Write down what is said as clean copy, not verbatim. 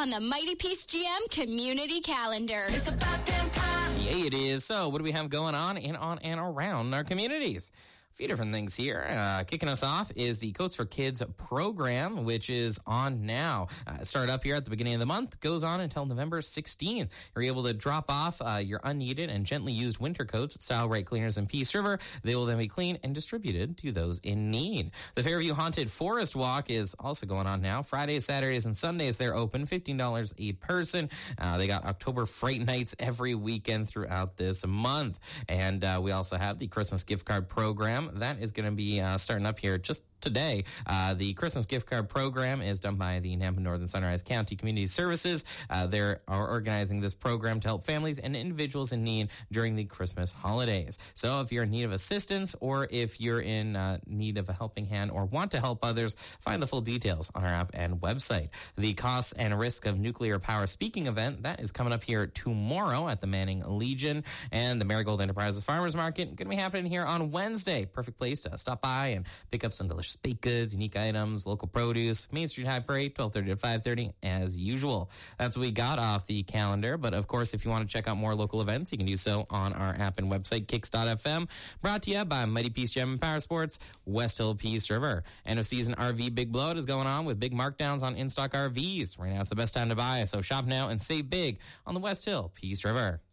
on the Mighty Peace GM community calendar. It's about damn time. Yeah, it is. So what do we have going on in, on, and around our communities? A few different things here. Kicking us off is the Coats for Kids program, which is on now. Started up here at the beginning of the month, goes on until November 16th. You're able to drop off your unneeded and gently used winter coats with Style Right Cleaners in Peace River. They will then be cleaned and distributed to those in need. The Fairview Haunted Forest Walk is also going on now. Fridays, Saturdays, and Sundays, they're open, $15 a person. They got October Fright Nights every weekend throughout this month. And we also have the Christmas gift card program. That is going to be starting up here just today. The Christmas gift card program is done by the Nampa Northern Sunrise County Community Services. They're organizing this program to help families and individuals in need during the Christmas holidays. So if you're in need of assistance or if you're in need of a helping hand or want to help others, find the full details on our app and website. The Costs and Risk of Nuclear Power Speaking event, that is coming up here tomorrow at the Manning Legion. And the Marigold Enterprises Farmers Market going to be happening here on Wednesday. Perfect place to stop by and pick up some delicious baked goods, unique items, local produce. Main Street High Parade, 12:30 to 5:30 as usual. That's what we got off the calendar. But of course, if you want to check out more local events, you can do so on our app and website, Kicks.fm. Brought to you by Mighty Peace Gem and Power Sports, West Hill Peace River. End of season RV Big Blowout is going on with big markdowns on in-stock RVs. Right now it's the best time to buy, so shop now and save big on the West Hill Peace River.